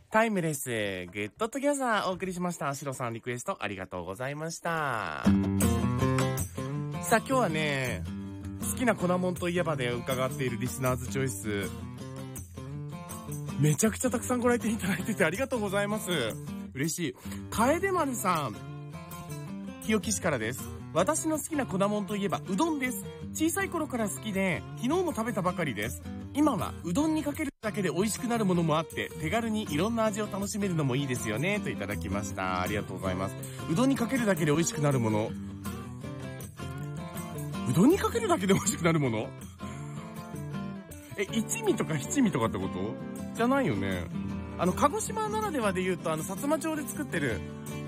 タイムレス、グッドトギャザーお送りしました。シロさんリクエストありがとうございました。さあ今日はね、好きな粉もんといえばで伺っているリスナーズチョイス、めちゃくちゃたくさんご来店いただいててありがとうございます。嬉しい。楓丸さん、日置市からです。私の好きな粉もんといえばうどんです。小さい頃から好きで、昨日も食べたばかりです。今はうどんにかけるだけで美味しくなるものもあって、手軽にいろんな味を楽しめるのもいいですよね、といただきました。ありがとうございます。うどんにかけるだけで美味しくなるもの。うどんにかけるだけで美味しくなるもの？一味とか七味とかってことじゃないよね。鹿児島ならではで言うと、薩摩町で作ってる